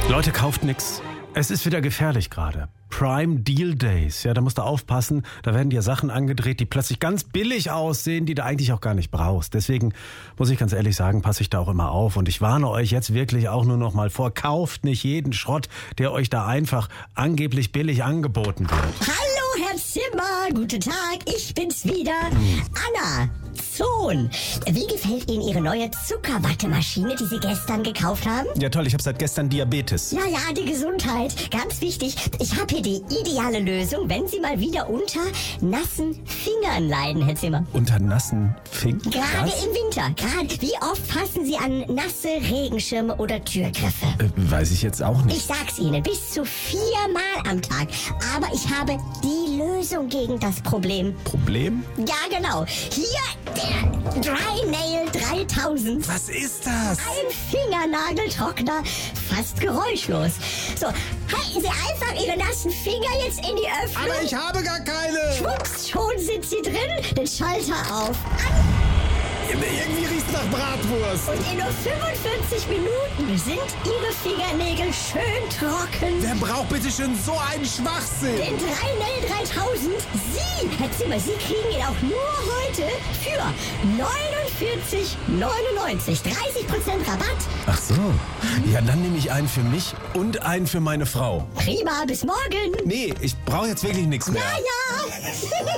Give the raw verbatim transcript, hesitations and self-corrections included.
Leute, kauft nix. Es ist wieder gefährlich gerade. Prime Deal Days. Ja, da musst du aufpassen. Da werden dir Sachen angedreht, die plötzlich ganz billig aussehen, die du eigentlich auch gar nicht brauchst. Deswegen muss ich ganz ehrlich sagen, passe ich da auch immer auf. Und ich warne euch jetzt wirklich auch nur noch mal vor. Kauft nicht jeden Schrott, der euch da einfach angeblich billig angeboten wird. Hallo, Herr Zimmer. Guten Tag. Ich bin's wieder. Hm. Anna. Sohn, wie gefällt Ihnen Ihre neue Zuckerwattemaschine, die Sie gestern gekauft haben? Ja toll, ich habe seit gestern Diabetes. Ja, ja, die Gesundheit. Ganz wichtig. Ich habe hier die ideale Lösung, wenn Sie mal wieder unter nassen Fingern leiden, Herr Zimmer. Unter nassen Fingern? Gerade im Winter. Gerade. Wie oft fassen Sie an nasse Regenschirme oder Türgriffe? Äh, weiß ich jetzt auch nicht. Ich sag's Ihnen, bis zu viermal am Tag. Aber ich habe die Lösung gegen das Problem. Problem? Ja, genau. Hier der Dry Nail dreitausend. Was ist das? Ein Fingernageltrockner, fast geräuschlos. So, halten Sie einfach Ihre nassen Finger jetzt in die Öffnung. Aber ich habe gar keine. Schwupps, schon sind Sie drin. Den Schalter auf. Irgendwie riecht's nach Bratwurst. Und in nur fünfundvierzig Minuten sind Ihre Fingernägel schön trocken. Wer braucht bitte schön so einen Schwachsinn? Den Dry Nail dreitausend. Sie, Herr Zimmer, Sie kriegen ihn auch nur heute für neunundvierzig neunundneunzig. dreißig Prozent Rabatt. Ach so. Ja, dann nehme ich einen für mich und einen für meine Frau. Prima, bis morgen. Nee, ich brauche jetzt wirklich nichts mehr. Ja, ja.